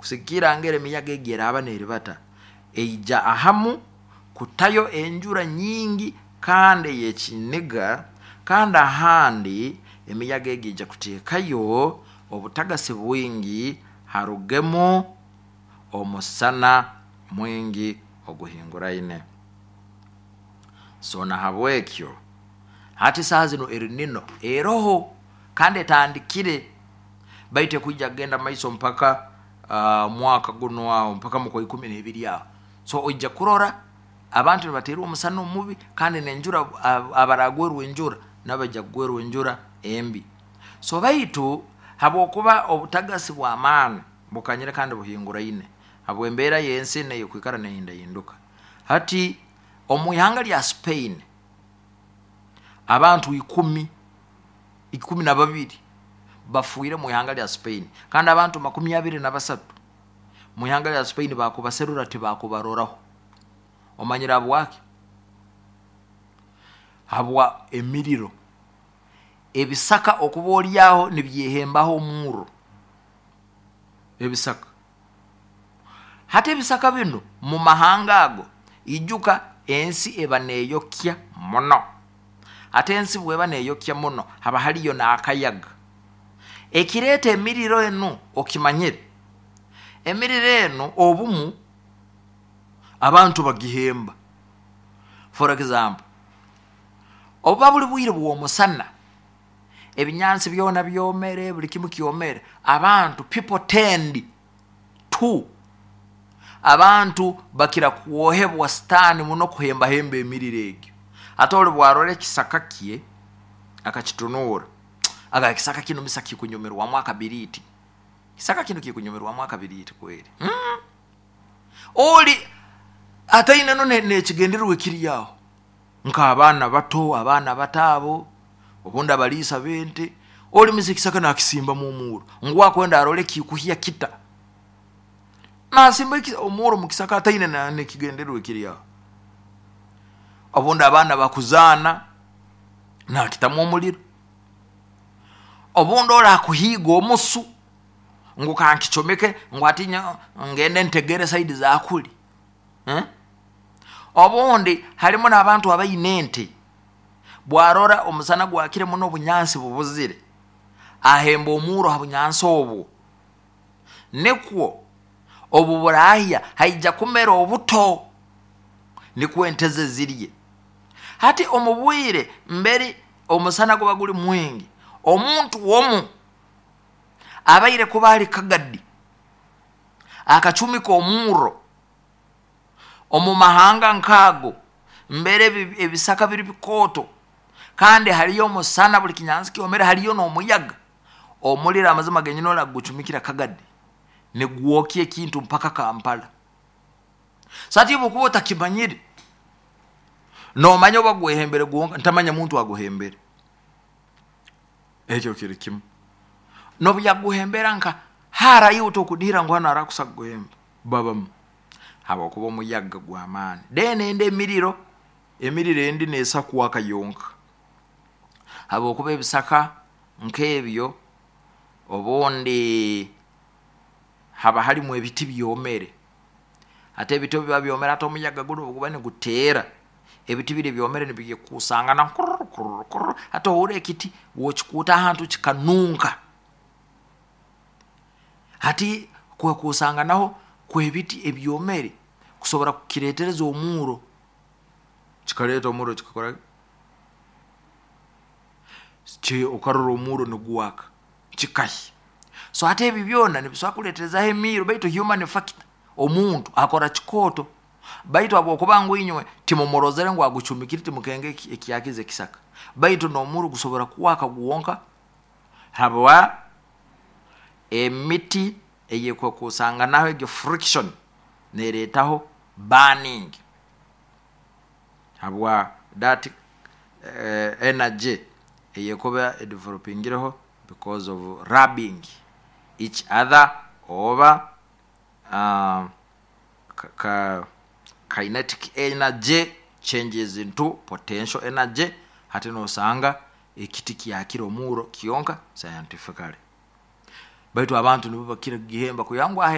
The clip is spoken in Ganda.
kusikira ngere miyaga egera abana eribata eija ahamu kutayo enjura nyingi kandi yekiniga kandi ahandi emiyaga egija kuteekayo obutagasi bwingi harugemu omusana mwingi oguhinguraine. So na habwekyo hati saa zino erinino eroho kandi etandikire baite kujja genda maiso mpaka mwaka guno aho mpaka mu 12 aho. So ojja kurora abantu bateera omusana omubi kandi nenjura abaragweru enjura nabajja gweru enjura embi. So baitu habokuba obutagasi bwa maana bukanyire kandi buhinguraine habwembeera yensi ne yokwikara ne hinduka. Hati omuyanga lya Spain abantu 12 bafuire mu yanga lya Spain kandi abantu 23 mu yanga lya Spain bakubaserura tibakubaroraho. Omanyira bwaki habwa emiriro ebisaka okubolyaho nibyehembaho omuro ebisaka. Hati ebisaka bino mu mahanga ago ijuka ensi eba neyokya mono. Ate ensi bweba neyokya mono haba haliyo na akayaga ekirete emiriro eno okimanyire. Emiriro eno obumu abantu bagihemba. For example, oba buli bwire bw'omusana ebinyansi byona byomere buli kimu kyomere abantu people tend to abantu bakira kuohebwa stani muno kuhemba hembe emiriro egyo. Atole bwarore kisaka kiye akakitunura aga kisaka kino misaki kunyumirwa mwaka biriti kisaka kino kikunyumirwa mwaka biriti kweli oli ataina no ne kigenderwe kiri yaho nka abana bato abana batabo obunda balisa 20 oli misiki na kisimba mu muro ngwa kwenda arole kikuhia kita na simba omuro mukisaka ataina ne kigenderwe kiri yaho obunda abana bakuzana na kitamu omuliro obundo ola kuhiga omusu ngukankichomeke ngwatinya ngende ntegere side za kuli obundi halimo nabantu abayinente bwarora omusana gwakire muno bunyansi bubuzire ahemba omuro habunyansi obu nekwo obuburahya haija kumera obuto nikwenteze ziriye. Hati omubwire mbere omusana gwa guli mwingi omuntu womu abaire kubali kagadi akachumika omuro omumahanga nkago mbere ebisaka biri bikoto kandi haliyo omusana buli kinyansi kyomere haliyo no muyaga omulira amazima genyino la guchumikira kagadi ne guokie kintu mpaka Kampala. Sati bukubo takimanyire no manyo bagwehembere guonga ntamanya muntu aguhembere ekyo kiri kimu no byaguhembera nka hara yuto kudira ngwana arakusa guhemba babam haba kubo muyaga gwamane dene ende emiriro endi nesa kuwaka yonka haba kuba ebisaka nkebyo obundi haba hali mu ebiti byomere ate ebito biba byomere ate omuyaga gulo kubane gutera ebiti bire byomere nibiye kusangana ate ore ekiti wochikuta ahantu kikanunka hati kwe kusanganaho kwebiti ebyomere kusobora kukiretereza omuro kikareta omuro kikakora che okaroro omuro niguwaka chikahi. So ate bibyona nibiswa kuletereza emiro baito human factor omuntu akora chikoto baito abokubangu inywe timomorozere ngo aguchumikira timukenge ekiyakize kisaka baito no muru gusobora kuwaka guwonka habwa emiti eyekwa kusanga naho egyo friction neretaho burning habwa that energy eyekoba developingireho because of rubbing each other over kinetic energy changes into potential energy hati no sanga ekitiki yakira omuro kionka scientifically baitu abantu nibo bakira gihemba kuyangwa